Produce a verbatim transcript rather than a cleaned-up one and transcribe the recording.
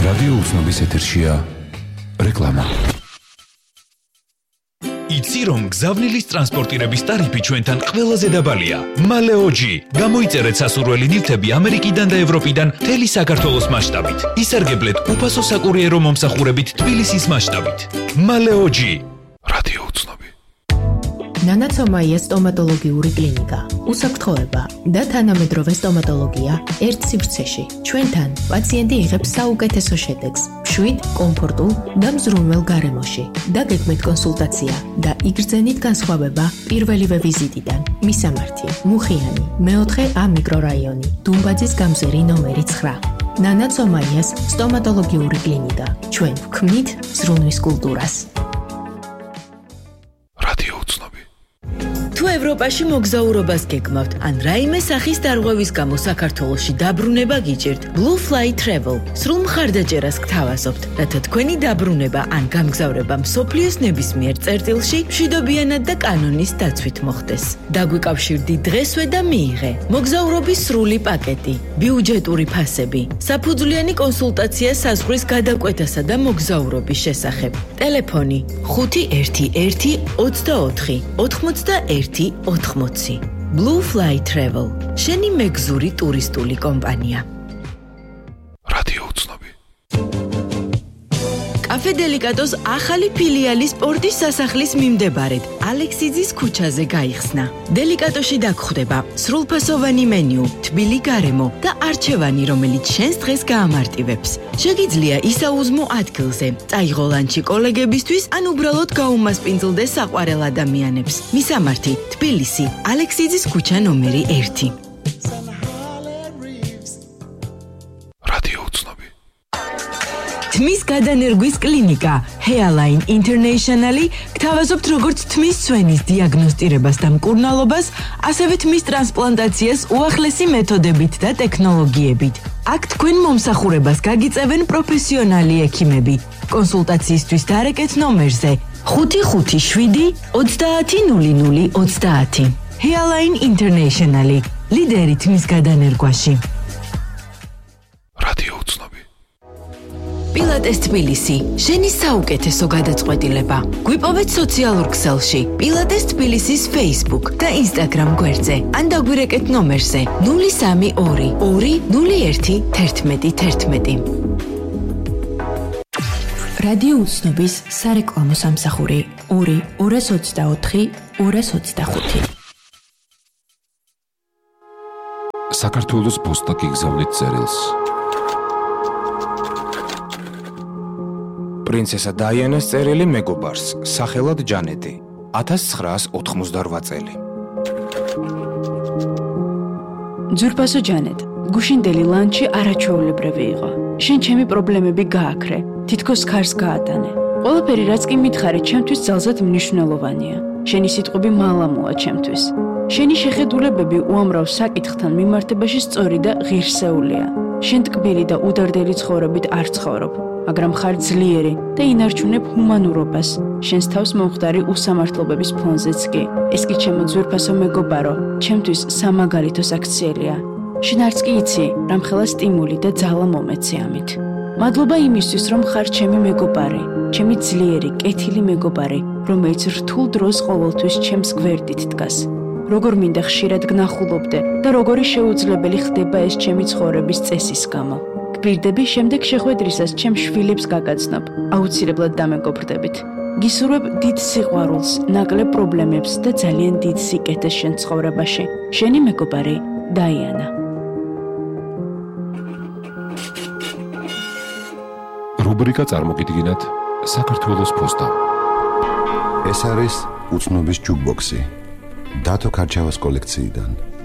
რადიო უცნობის ეთერშია რეკლამა. იცი რომ გზავნილის ტრანსპორტირების ტარიფი ჩვენთან ყველაზე დაბალია. მალეოჯი. გამოიწერეთ სასურველი ნივთები ამერიკიდან და ევროპიდან მთელი საქართველოს მასშტაბით. ისარგებლეთ უფასო საკურიერო მომსახურებით თბილისის მასშტაბით. მალეოჯი. რადიო უცნობი. ნანაცომაია სტომატოლოგიური კლინიკა. უსაფრთხოება და თანამედროვე სტომატოლოგია ერთ სივრცეში. ჩვენთან პაციენტი იღებს საუკეთესო შედეგს, მშვიდ, კომფორტულ და მზრუნველ გარემოში. დაგეგმეთ კონსულტაცია და იგრძენით განსხვავება პირველივე ვიზიტიდან. მისამართი: მუხიანი, მეოთხე A მიკრორაიონი, დუმბაძის გამზერი ნომერი ცხრა. ნანაცომაიას სტომატოლოგიური კლინიკა. ჩვენ ვქმნით ზრუნვის კულტურას. თუ ევროპაში მოგზაურობას გეგმავთ, ან რაიმე სახის დარღვევის გამო საქართველოში დაბრუნება გიჭირთ, Blue Fly Travel სრულ მხარდაჭერას გთავაზობთ, რათა თქვენი დაბრუნება ან გამგზავრება მსოფლიოს ნებისმიერ წერტილში მშვიდობიანად და კანონის დაცვით მოხდეს. დაგვიკავშირდი დღესვე და მიიღე. მოგზაურობის სრული პაკეტი, ბიუჯეტური ფასები, საფუძვლიანი კონსულტაცია საზღვრის გადაკვეთასა და მოგზაურობის შესახებ. ტელეფონი ხუთი ერთი ერთი ოცდაოთხი ოცდაერთი ოთხმოცი. Blue Fly Travel. შენი მეგზური ტურისტული კომპანია. რადიო უცნობი. კაფე დელიკატოს ახალი ფილიალი სპორტის სასახლის მიმდებარედ ალექსიძის ქუჩაზე გაიხსნა. დელიკატოში დაგხვდება სრულფასოვანი მენიუ, თბილი გარემო და არჩევანი, რომელიც შენს დღეს გაამარტივებს. შეგიძლია ისაუზმო ადგილზე, წაიღო ლანჩი კოლეგებისთვის ან უბრალოდ გაუმასპინძლდეს საყვარელ ადამიანებს. მისამართი: თბილისი, ალექსიძის ქუჩა ნომერი ერთი. თმის გადანერგვის კლინიკა Hairline International გთავაზობთ როგორც თმის სვენის დიაგნოსტირებას და მკურნალობას, ასევე თმის ტრანსპლანტაციას უახლესი მეთოდებით და ტექნოლოგიებით. აქ თქვენ მომსახურებას გაგიწევენ პროფესიონალი ექიმები. კონსულტაციისთვის დარეკეთ ნომერზე ხუთი ხუთი შვიდი ოცდაათი ნული ნული ოცდაათი. Hairline International, ლიდერი თმის გადანერგვაში. პილატეს თბილისი, შენი საუკეთესო გადაწყვეტილება. გვიპოვეთ სოციალურ ქსელში, პილატეს თბილისის Facebook და Instagram გვერდზე, ან დაგვირეკეთ ნომერზე ნული სამი ორი ორი ნული ერთი თერთმეტი თერთმეტი. რადიო უცნობის სარეკლამო სამსახური ორი ორას ოცდაოთხი ორას ოცდახუთი. საქართველოს პოსტა გიგზავნით წერილს. პრინცესა დაიანას წერილი მეგობარს, სახელად ჯანეტი, ათას ცხრაას ოთხმოცდაოთხ წელი. ძურფასო ჯანეტ, გუშინდელი ლანჩი არაჩვეულებრივი იყო. შენ ჩემი პრობლემები გააქრე, თითქოს ქარს გაატანე. ყველაფერი რაც კი მითხარე, ჩემთვის ძალზედ მნიშვნელოვანია. შენი სიტყვები მალამოა ჩემთვის. შენი შეხედულებები უამრავ საკითხთან მიმართებაში სწორი და ღირსეულია. შენ ტკბილი და უდარდელი ცხოვრობით არ ცხოვრობ. მაგრამ ხარ ძლიერი და ინარჩუნებ ჰუმანურობას. შენს თავს მომხდარი უსამართლობების ფონზეც კი. ეს კი ჩემო ძვირფასო მეგობარო, ჩემთვის სამაგალითო საქციელია. შენ არც კი იცი, რამხელა სტიმული და ძალა მომეცი ამით. მადლობა იმისთვის, რომ ხარ ჩემი მეგობარი, ჩემი ძლიერი, კეთილი მეგობარი, რომელიც რთულ დროს ყოველთვის ჩემს გვერდით დგას. როგორ მინდა ხშირად გნახულობდე და როგორი შეუძლებელი ხდება ეს ჩემი ცხოვრების წესის გამო. გპირდები შემდეგ შეხვედრისას ჩემ შვილებს გაგაცნობ, აუცილებლად დამეგობრდებით. გისურვებ დიდ სიყვარულს, ნაკლებ პრობლემებს და ძალიან დიდ სიკეთეს შენ ცხოვრებაში. შენი მეგობარი დაიანა. რუბრიკა წარმოგიდგინათ საქართველოს პოსტა. ეს არის უცნობის ჯუკბოქსი დათო ქარჩავას კოლექციიდან.